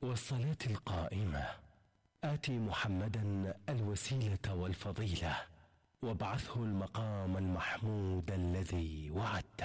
والصلاة القائمة آت محمدا الوسيلة والفضيلة وابعثه المقام المحمود الذي وعدته.